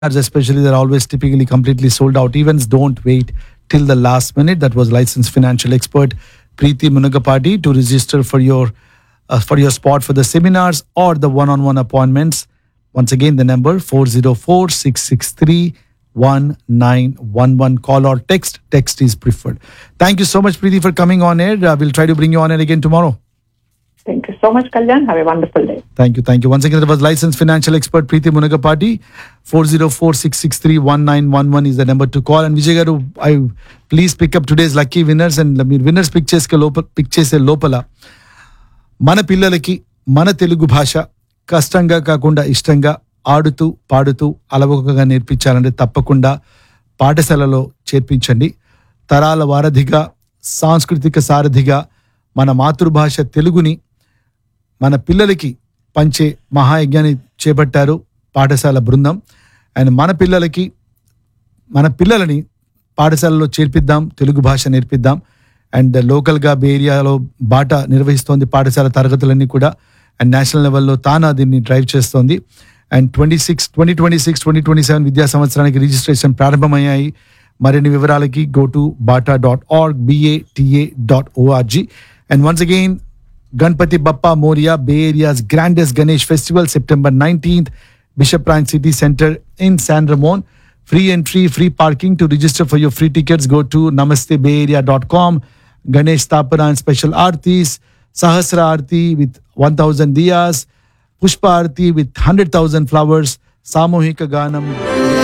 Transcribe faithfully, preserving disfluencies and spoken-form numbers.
especially, they're always typically completely sold out. Events don't wait till the last minute. That was licensed financial expert Preeti Munagapati. To register for your uh, for your spot for the seminars or the one-on-one appointments, once again the number four zero four, six six three, one nine one one. Call or text. Text is preferred. Thank you so much, Preeti, for coming on air. Uh, we'll try to bring you on air again tomorrow. Thank you so much, Kalyan. Have a wonderful day. Thank you. Thank you. Once again, that was licensed financial expert Preeti Munagapati. four zero four, six six three, one nine one one is the number to call. And Vijay garu, I please pick up today's lucky winners. And మీరు winners pick చేసే లోపల pick చేసే లోపల మన పిల్లలకి మన తెలుగు భాష కష్టంగా కాకుండా ఇష్టంగా ఆడుతూ పాడుతూ అలవోకగా నేర్పించాలంటే తప్పకుండా పాఠశాలలో చేర్పించండి. తరాల వారధిగా సాంస్కృతిక సారథిగా మన మాతృభాష తెలుగుని మన పిల్లలకి పంచే మహాయజ్ఞాన్ని చేపట్టారు పాఠశాల బృందం. అండ్ మన పిల్లలకి మన పిల్లలని పాఠశాలలో చేర్పిద్దాం, తెలుగు భాష నేర్పిద్దాం. అండ్ లోకల్గా బే ఏరియాలో బాట నిర్వహిస్తోంది పాఠశాల తరగతులన్నీ కూడా. అండ్ నేషనల్ లెవెల్లో తానా దీన్ని డ్రైవ్ చేస్తోంది. And twenty six twenty twenty six twenty twenty seven విద్యా సంవత్సరానికి రిజిస్ట్రేషన్ ప్రారంభమయ్యాయి. మరిన్ని వివరాలకి go to Bata dot org BATA dot ORG. And once again, Ganpati Bappa Moria, Bay Area's grandest Ganesh festival, September nineteenth, Bishop Ryan City Center in San Ramon. Free entry, free parking. To register for your free tickets, go to namaste bay area dot com. Ganesh Thapana and special Aartis, Sahasra Aarti with one thousand diyas, Pushpa Aarti with one hundred thousand flowers, Samohika Ganam.